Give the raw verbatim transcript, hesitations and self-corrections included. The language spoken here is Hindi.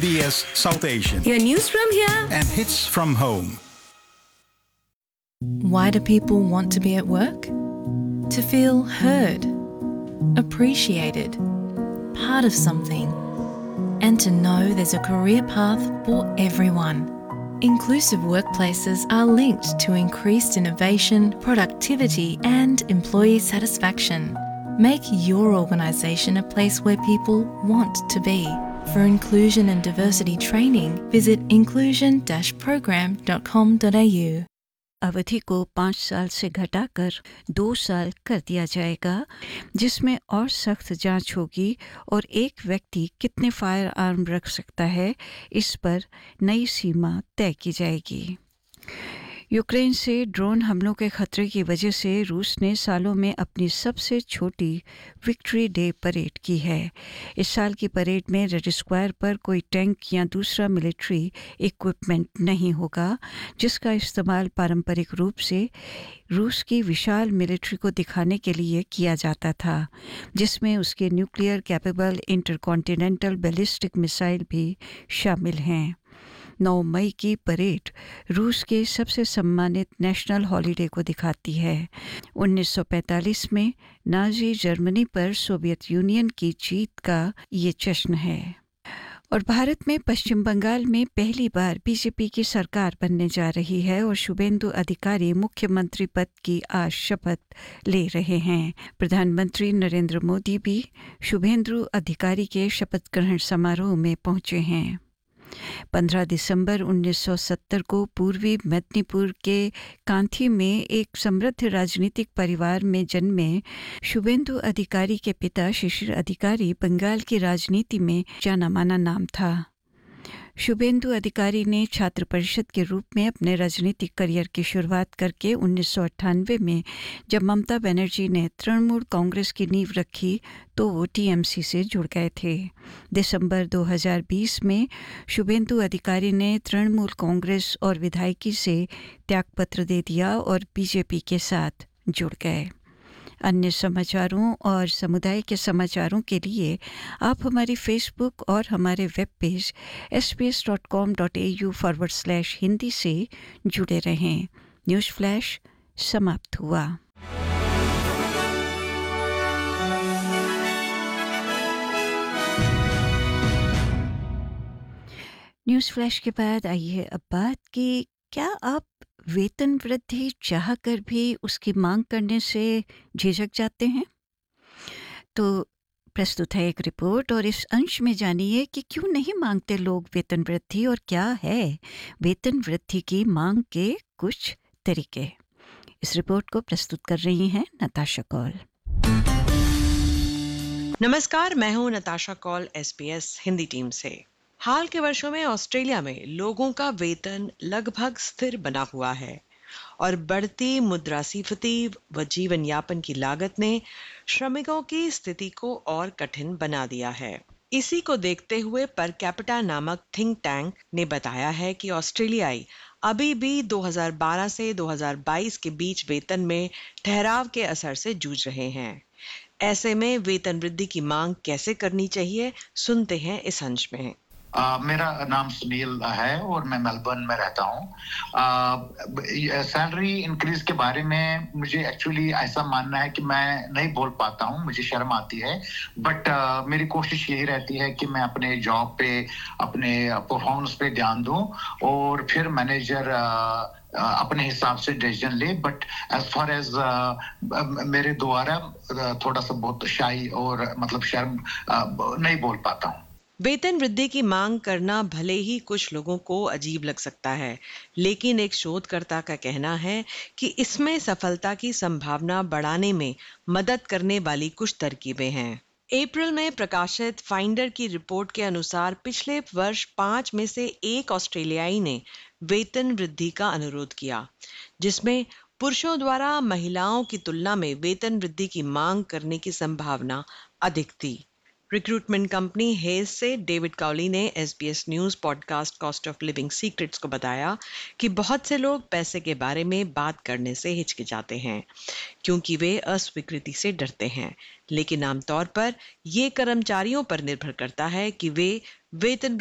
B S South Asian. Your news from here And hits from home. Why do people want to be at work? To feel heard, appreciated, part of something, and to know there's a career path for everyone. Inclusive workplaces are linked to increased innovation, productivity, and employee satisfaction. Make your organisation a place where people want to be. For inclusion and diversity training, visit inclusion dash program dot com dot a u. अवधि को पाँच साल से घटाकर दो साल कर दिया जाएगा, जिसमें और सख्त जांच होगी और एक व्यक्ति कितने फायर आर्म रख सकता है, इस पर नई सीमा तय की जाएगी। यूक्रेन से ड्रोन हमलों के खतरे की वजह से रूस ने सालों में अपनी सबसे छोटी विक्ट्री डे परेड की है। इस साल की परेड में रेड स्क्वायर पर कोई टैंक या दूसरा मिलिट्री इक्विपमेंट नहीं होगा, जिसका इस्तेमाल पारंपरिक रूप से रूस की विशाल मिलिट्री को दिखाने के लिए किया जाता था, जिसमें उसके nuclear capable intercontinental ballistic missile भी शामिल हैं। नौ मई की परेड रूस के सबसे सम्मानित नेशनल हॉलिडे को दिखाती है। उन्नीस सौ पैंतालीस में नाज़ी जर्मनी पर सोवियत यूनियन की जीत का ये जश्न है। और भारत में पश्चिम बंगाल में पहली बार बीजेपी की सरकार बनने जा रही है और शुभेंदु अधिकारी मुख्यमंत्री पद की आज शपथ ले रहे हैं। प्रधानमंत्री नरेंद्र मोदी भी शुभेंदु अधिकारी के शपथ ग्रहण समारोह में पहुंचे हैं। पंद्रह दिसंबर उन्नीस सौ सत्तर को पूर्वी मेदिनीपुर के कांथी में एक समृद्ध राजनीतिक परिवार में जन्मे शुभेंदु अधिकारी के पिता शिशिर अधिकारी बंगाल की राजनीति में जाना माना नाम था। शुभेंदु अधिकारी ने छात्र परिषद के रूप में अपने राजनीतिक करियर की शुरुआत करके उन्नीस सौ अट्ठानवे में जब ममता बनर्जी ने तृणमूल कांग्रेस की नींव रखी तो वो टीएमसी से जुड़ गए थे। दिसंबर दो हज़ार बीस में शुभेंदु अधिकारी ने तृणमूल कांग्रेस और विधायकी से त्यागपत्र दे दिया और बीजेपी के साथ जुड़ गए। अन्य समाचारों और समुदाय के समाचारों के लिए आप हमारी फेसबुक और हमारे web page S B S dot com dot A you forward slash Hindi से जुड़े रहें। न्यूज़ फ्लैश समाप्त हुआ। न्यूज़ फ्लैश के बाद आइए अब बात की, क्या आप वेतन वृद्धि चाहकर भी उसकी मांग करने से झिझक जाते हैं? तो प्रस्तुत है एक रिपोर्ट और इस अंश में जानिए कि क्यों नहीं मांगते लोग वेतन वृद्धि और क्या है वेतन वृद्धि की मांग के कुछ तरीके। इस रिपोर्ट को प्रस्तुत कर रही हैं नताशा कौल। नमस्कार, मैं हूं Natasha Kaul S B S Hindi team से। हाल के वर्षों में ऑस्ट्रेलिया में लोगों का वेतन लगभग स्थिर बना हुआ है और बढ़ती मुद्रास्फीति व जीवन यापन की लागत ने श्रमिकों की स्थिति को और कठिन बना दिया है। इसी को देखते हुए पर कैपिटा नामक थिंक टैंक ने बताया है कि ऑस्ट्रेलियाई अभी भी दो हज़ार बारह से दो हज़ार बाईस के बीच वेतन में ठहराव के असर से जूझ रहे हैं। ऐसे में वेतन वृद्धि की मांग कैसे करनी चाहिए, सुनते हैं इस अंश में। Uh, मेरा नाम सुनील है और मैं मेलबर्न में रहता हूँ। सैलरी इंक्रीज के बारे में मुझे एक्चुअली ऐसा मानना है कि मैं नहीं बोल पाता हूँ, मुझे शर्म आती है, बट uh, मेरी कोशिश यही रहती है कि मैं अपने जॉब पे, अपने परफॉर्मेंस पे ध्यान दूँ और फिर मैनेजर uh, uh, अपने हिसाब से डिसीजन ले। बट एज फार एज मेरे द्वारा uh, थोड़ा सा बहुत शाई और मतलब शर्म uh, नहीं बोल पाता हूँ। वेतन वृद्धि की मांग करना भले ही कुछ लोगों को अजीब लग सकता है, लेकिन एक शोधकर्ता का कहना है कि इसमें सफलता की संभावना बढ़ाने में मदद करने वाली कुछ तरकीबें हैं। अप्रैल में प्रकाशित फाइंडर की रिपोर्ट के अनुसार पिछले वर्ष पांच में से एक ऑस्ट्रेलियाई ने वेतन वृद्धि का अनुरोध किया, जिसमें पुरुषों द्वारा महिलाओं की तुलना में वेतन वृद्धि की मांग करने की संभावना अधिक थी। रिक्रूटमेंट कंपनी हेज से डेविड काउली ने S B S news podcast cost of living secrets को बताया कि बहुत से लोग पैसे के बारे में बात करने से हिचकिचाते हैं क्योंकि वे अस्वीकृति से डरते हैं, लेकिन आमतौर पर ये कर्मचारियों पर निर्भर करता है कि वे वेतन